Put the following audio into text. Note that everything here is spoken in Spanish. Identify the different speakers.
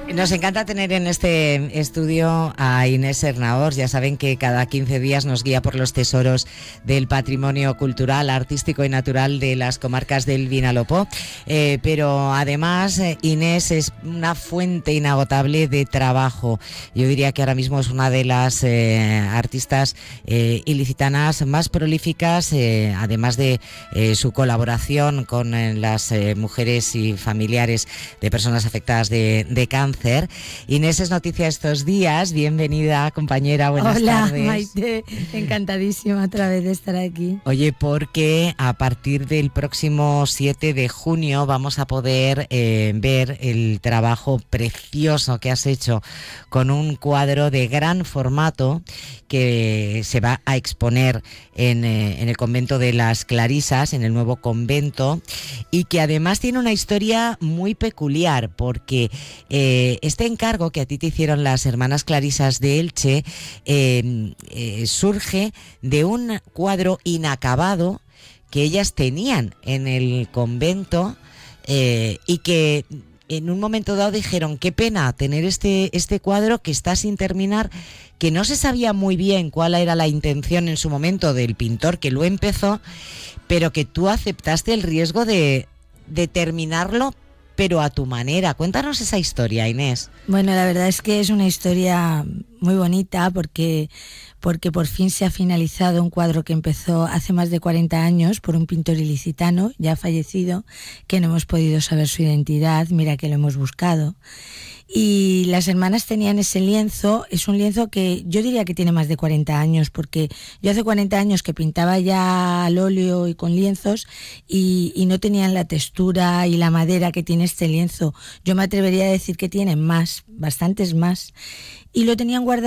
Speaker 1: Nos encanta tener en este estudio a Inés Ernaors. Ya saben que cada 15 días nos guía por los tesoros del patrimonio cultural, artístico y natural de las comarcas del Vinalopó. Pero además Inés es una fuente inagotable de trabajo. Yo diría que ahora mismo es una de las artistas ilicitanas más prolíficas, además de su colaboración con las mujeres y familiares de personas afectadas de cáncer. Inés es noticia estos días. Bienvenida, compañera, buenas tardes.
Speaker 2: Hola, Maite, encantadísima otra vez de estar aquí.
Speaker 1: Oye, porque a partir del próximo 7 de junio vamos a poder ver el trabajo precioso que has hecho con un cuadro de gran formato que se va a exponer en el convento de las Clarisas, en el nuevo convento, y que además tiene una historia muy peculiar, porque este encargo que a ti te hicieron las hermanas Clarisas de Elche surge de un cuadro inacabado que ellas tenían en el convento y que en un momento dado dijeron: qué pena tener este cuadro que está sin terminar, que no se sabía muy bien cuál era la intención en su momento del pintor que lo empezó, pero que tú aceptaste el riesgo de terminarlo, pero a tu manera. Cuéntanos esa historia, Inés.
Speaker 2: Bueno, la verdad es que es una historia muy bonita porque por fin se ha finalizado un cuadro que empezó hace más de 40 años por un pintor ilicitano, ya fallecido, que no hemos podido saber su identidad, mira que lo hemos buscado. Y las hermanas tenían ese lienzo, es un lienzo que yo diría que tiene más de 40 años, porque yo hace 40 años que pintaba ya al óleo y con lienzos y no tenían la textura y la madera que tiene este lienzo. Yo me atrevería a decir que tienen más, bastantes más. Y lo tenían guardado